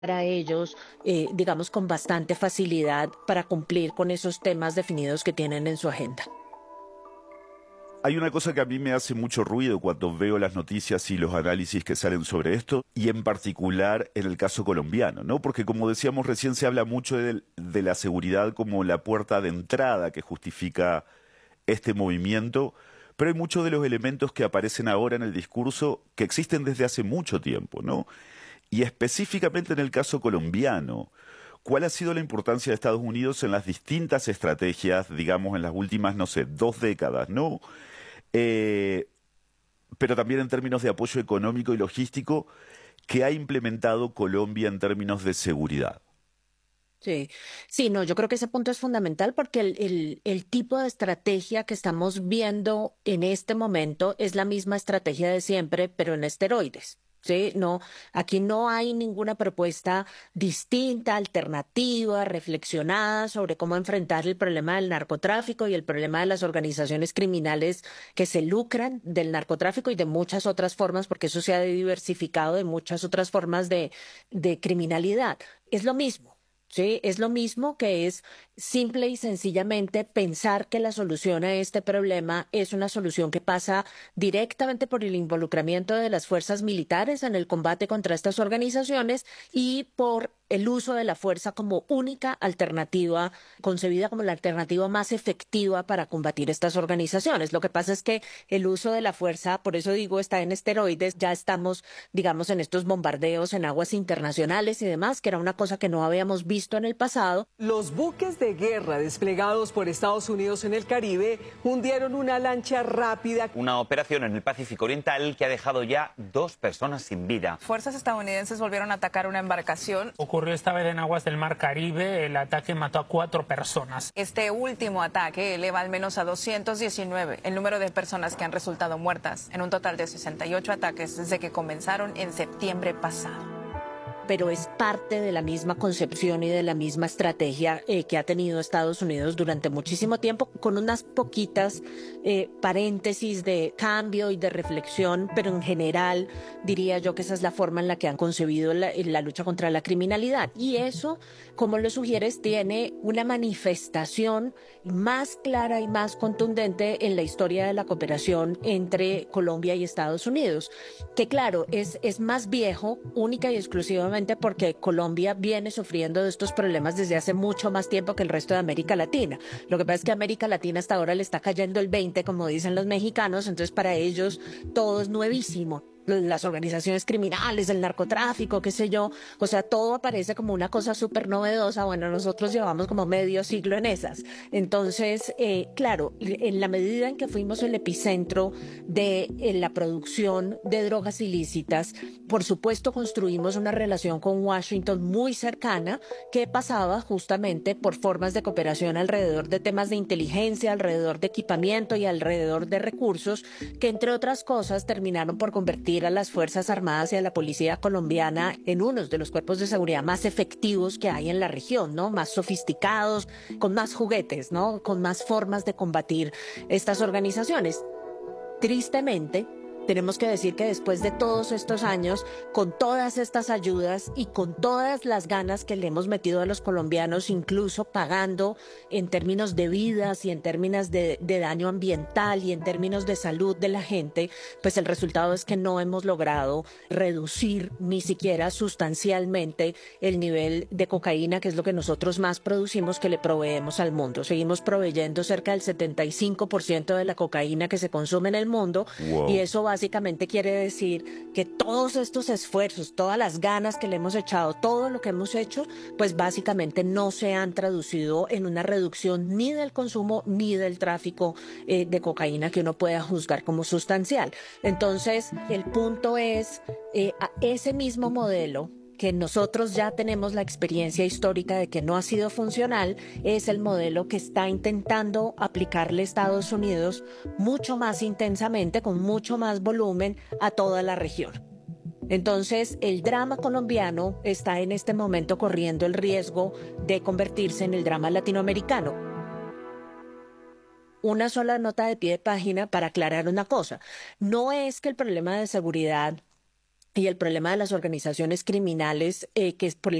para ellos, digamos, con bastante facilidad para cumplir con esos temas definidos que tienen en su agenda. Hay una cosa que a mí me hace mucho ruido cuando veo las noticias y los análisis que salen sobre esto, y en particular en el caso colombiano, ¿no? Porque como decíamos recién, se habla mucho de la seguridad como la puerta de entrada que justifica este movimiento, pero hay muchos de los elementos que aparecen ahora en el discurso que existen desde hace mucho tiempo, ¿no? Y específicamente en el caso colombiano, ¿cuál ha sido la importancia de Estados Unidos en las distintas estrategias, digamos, en las últimas, no sé, 2 décadas, ¿no? Eh, pero también en términos de apoyo económico y logístico que ha implementado Colombia en términos de seguridad. Sí, sí, no, yo creo que ese punto es fundamental porque el tipo de estrategia que estamos viendo en este momento es la misma estrategia de siempre, pero en esteroides. Sí, no, aquí no hay ninguna propuesta distinta, alternativa, reflexionada sobre cómo enfrentar el problema del narcotráfico y el problema de las organizaciones criminales que se lucran del narcotráfico y de muchas otras formas, porque eso se ha diversificado de muchas otras formas de criminalidad. Es lo mismo. Sí, es lo mismo que es simple y sencillamente pensar que la solución a este problema es una solución que pasa directamente por el involucramiento de las fuerzas militares en el combate contra estas organizaciones y por el uso de la fuerza como única alternativa, concebida como la alternativa más efectiva para combatir estas organizaciones. Lo que pasa es que el uso de la fuerza, por eso digo, está en esteroides, ya estamos, digamos, en estos bombardeos en aguas internacionales y demás, que era una cosa que no habíamos visto en el pasado. Los buques de guerra desplegados por Estados Unidos en el Caribe hundieron una lancha rápida. Una operación en el Pacífico Oriental que ha dejado ya 2 personas sin vida. Fuerzas estadounidenses volvieron a atacar una embarcación. Ocurrió esta vez en aguas del Mar Caribe. El ataque mató a 4 personas. Este último ataque eleva al menos a 219 el número de personas que han resultado muertas en un total de 68 ataques desde que comenzaron en septiembre pasado. Pero es parte de la misma concepción y de la misma estrategia que ha tenido Estados Unidos durante muchísimo tiempo, con unas poquitas paréntesis de cambio y de reflexión, pero en general diría yo que esa es la forma en la que han concebido la lucha contra la criminalidad. Y eso, como lo sugieres, tiene una manifestación más clara y más contundente en la historia de la cooperación entre Colombia y Estados Unidos, que claro, es más viejo, única y exclusivamente porque Colombia viene sufriendo de estos problemas desde hace mucho más tiempo que el resto de América Latina. Lo que pasa es que a América Latina hasta ahora le está cayendo el 20, como dicen los mexicanos, entonces para ellos todo es nuevísimo. Las organizaciones criminales, el narcotráfico, qué sé yo, o sea, todo aparece como una cosa súper novedosa. Bueno, nosotros llevamos como medio siglo en esas. Entonces, claro, en la medida en que fuimos el epicentro de la producción de drogas ilícitas, por supuesto construimos una relación con Washington muy cercana que pasaba justamente por formas de cooperación alrededor de temas de inteligencia, alrededor de equipamiento y alrededor de recursos que, entre otras cosas, terminaron por convertir a las Fuerzas Armadas y a la Policía colombiana en unos de los cuerpos de seguridad más efectivos que hay en la región, ¿no? Más sofisticados, con más juguetes, ¿no? Con más formas de combatir estas organizaciones. Tristemente, tenemos que decir que después de todos estos años, con todas estas ayudas y con todas las ganas que le hemos metido a los colombianos, incluso pagando en términos de vidas y en términos de daño ambiental y en términos de salud de la gente, pues el resultado es que no hemos logrado reducir ni siquiera sustancialmente el nivel de cocaína, que es lo que nosotros más producimos, que le proveemos al mundo. Seguimos proveyendo cerca del 75% de la cocaína que se consume en el mundo. Wow. Y eso básicamente quiere decir que todos estos esfuerzos, todas las ganas que le hemos echado, todo lo que hemos hecho, pues básicamente no se han traducido en una reducción ni del consumo ni del tráfico de cocaína que uno pueda juzgar como sustancial. Entonces, el punto es ese mismo modelo que nosotros ya tenemos la experiencia histórica de que no ha sido funcional, es el modelo que está intentando aplicarle Estados Unidos mucho más intensamente, con mucho más volumen a toda la región. Entonces, el drama colombiano está en este momento corriendo el riesgo de convertirse en el drama latinoamericano. Una sola nota de pie de página para aclarar una cosa. No es que el problema de seguridad y el problema de las organizaciones criminales que es por